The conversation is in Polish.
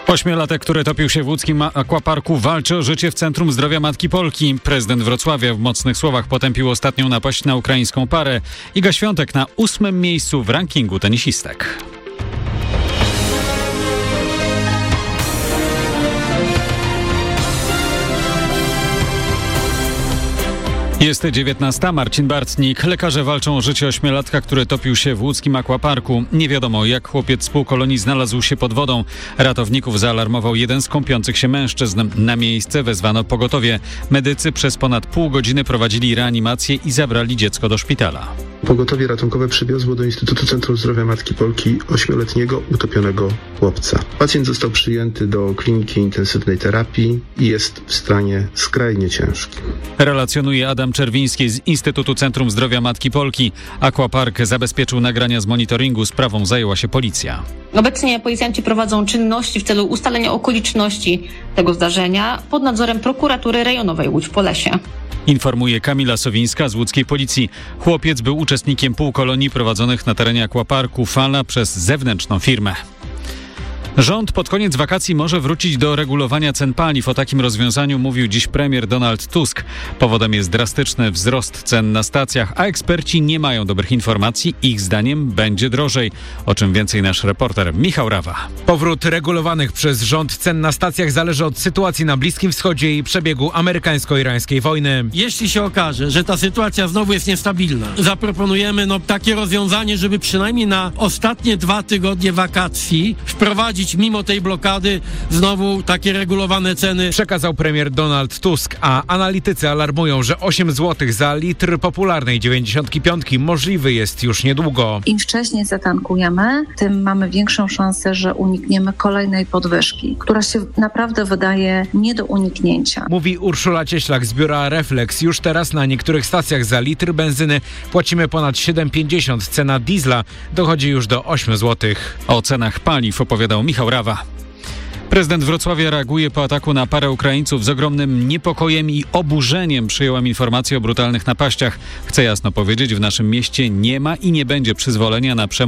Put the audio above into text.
Ośmiolatek, który topił się w łódzkim akwaparku, walczy o życie w Centrum Zdrowia Matki Polki. Prezydent Wrocławia w mocnych słowach potępił ostatnią napaść na ukraińską parę. Iga Świątek na 8. miejscu w rankingu tenisistek. Jest 19. Marcin Bartnik. Lekarze walczą o życie ośmiolatka, który topił się w łódzkim akwaparku. Nie wiadomo, jak chłopiec z półkolonii znalazł się pod wodą. Ratowników zaalarmował jeden z kąpiących się mężczyzn. Na miejsce wezwano pogotowie. Medycy przez ponad pół godziny prowadzili reanimację i zabrali dziecko do szpitala. Pogotowie ratunkowe przywiozło do Instytutu Centrum Zdrowia Matki Polki 8-letniego utopionego chłopca. Pacjent został przyjęty do kliniki intensywnej terapii i jest w stanie skrajnie ciężkim. Relacjonuje Adam Czerwiński z Instytutu Centrum Zdrowia Matki Polki. Aquapark zabezpieczył nagrania z monitoringu. Sprawą zajęła się policja. Obecnie policjanci prowadzą czynności w celu ustalenia okoliczności tego zdarzenia pod nadzorem prokuratury rejonowej Łódź-Polesie. Informuje Kamila Sowińska z łódzkiej policji. Chłopiec był uczestnikiem półkolonii prowadzonych na terenie akwaparku Fala przez zewnętrzną firmę. Rząd pod koniec wakacji może wrócić do regulowania cen paliw. O takim rozwiązaniu mówił dziś premier Donald Tusk. Powodem jest drastyczny wzrost cen na stacjach, a eksperci nie mają dobrych informacji. Ich zdaniem będzie drożej. O czym więcej nasz reporter Michał Rawa. Powrót regulowanych przez rząd cen na stacjach zależy od sytuacji na Bliskim Wschodzie i przebiegu amerykańsko-irańskiej wojny. Jeśli się okaże, że ta sytuacja znowu jest niestabilna, zaproponujemy takie rozwiązanie, żeby przynajmniej na ostatnie 2 tygodnie wakacji wprowadzić mimo tej blokady znowu takie regulowane ceny. Przekazał premier Donald Tusk, a analitycy alarmują, że 8 zł za litr popularnej 95 możliwy jest już niedługo. Im wcześniej zatankujemy, tym mamy większą szansę, że unikniemy kolejnej podwyżki, która się naprawdę wydaje nie do uniknięcia. Mówi Urszula Cieślak z biura Reflex. Już teraz na niektórych stacjach za litr benzyny płacimy ponad 7,50. Cena diesla dochodzi już do 8 zł. O cenach paliw opowiadał Michał Rawa. Prezydent Wrocławia reaguje po ataku na parę Ukraińców z ogromnym niepokojem i oburzeniem. Przyjąłem informację o brutalnych napaściach. Chcę jasno powiedzieć, w naszym mieście nie ma i nie będzie przyzwolenia na przemoc